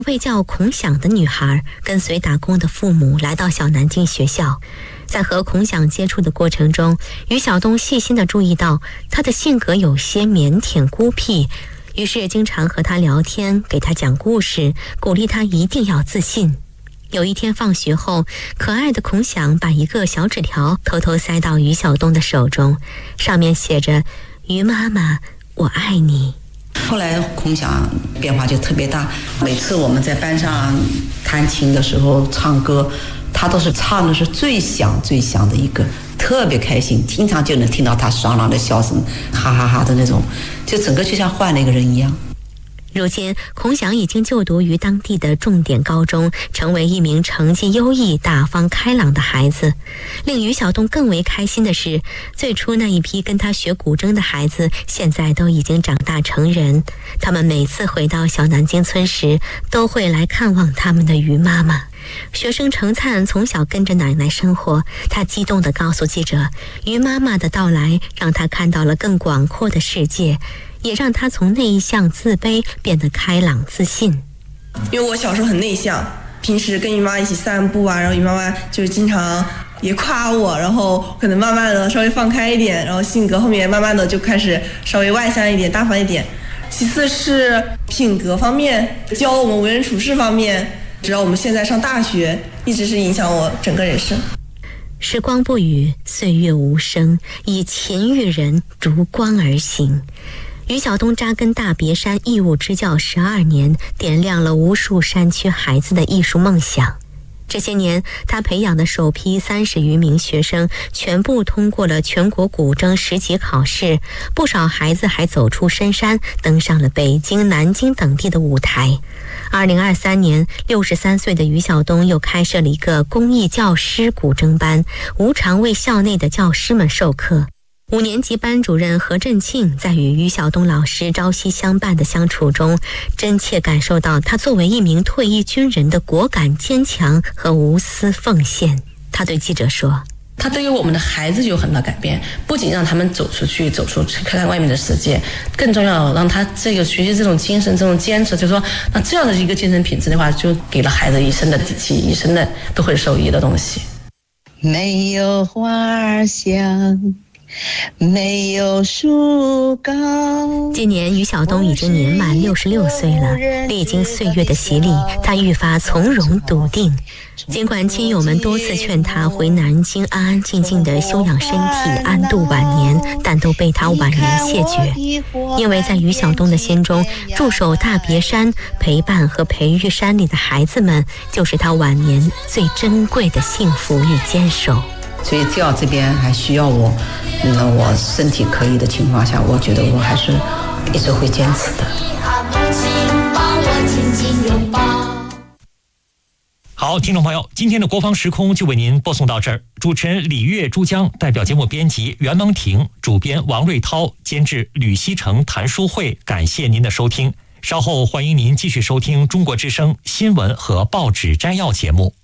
位叫孔想的女孩跟随打工的父母来到小南京学校。在和孔想接触的过程中，于晓东细心地注意到他的性格有些腼腆孤僻，于是经常和他聊天，给他讲故事，鼓励他一定要自信。有一天放学后，可爱的孔想把一个小纸条偷偷塞到于晓东的手中，上面写着：于妈妈，我爱你。 后来孔想变化就特别大，每次我们在班上弹琴的时候唱歌，他都是唱的是最响最响的一个，特别开心，经常就能听到他爽朗的笑声，哈哈哈的那种，就整个就像换了一个人一样。 如今孔想已经就读于当地的重点高中，成为一名成绩优异、大方开朗的孩子。令于晓东更为开心的是，最初那一批跟他学古筝的孩子现在都已经长大成人，他们每次回到小南京村时都会来看望他们的于妈妈。学生程灿从小跟着奶奶生活，他激动地告诉记者，于妈妈的到来让他看到了更广阔的世界，也让他从内向自卑变得开朗自信。 因为我小时候很内向，平时跟姨妈一起散步啊，然后姨妈妈就经常也夸我，然后可能慢慢的稍微放开一点，然后性格后面慢慢的就开始稍微外向一点、大方一点。其次是品格方面，教我们为人处事方面，直到我们现在上大学，一直是影响我整个人生。 时光不语，岁月无声，以勤育人，逐光而行。于晓东扎根大别山义务支教12年，点亮了无数山区孩子的艺术梦想。这些年，他培养的首批30余名学生全部通过了全国古筝10级考试，不少孩子还走出深山，登上了北京、南京等地的舞台。2023年，63岁的于晓东又开设了一个公益教师古筝班，无偿为校内的教师们授课。5年级班主任何振庆在与于晓东老师朝夕相伴的相处中，真切感受到他作为一名退役军人的果敢坚强和无私奉献。他对记者说， 他对于我们的孩子有很大改变，不仅让他们走出去看看外面的世界，更重要让他这个学习这种精神、这种坚持，就是说那这样的一个精神品质的话，就给了孩子一生的底气，一生的都会受益的东西。 没有花香，没有树高。 今年于晓东已经年满66岁了，历经岁月的洗礼，他愈发从容笃定。尽管亲友们多次劝他回南京安安静静地休养身体，安度晚年，但都被他婉言谢绝。因为在于晓东的心中，驻守大别山、陪伴和培育山里的孩子们，就是他晚年最珍贵的幸福与坚守。 所以只要这边还需要我，那我身体可以的情况下，我觉得我还是一直会坚持的。 好，听众朋友，今天的国防时空就为您播送到这儿。主持人李月、珠江，代表节目编辑袁蒙婷，主编王瑞涛，监制吕希成、谭书慧。感谢您的收听，稍后欢迎您继续收听中国之声新闻和报纸摘要节目。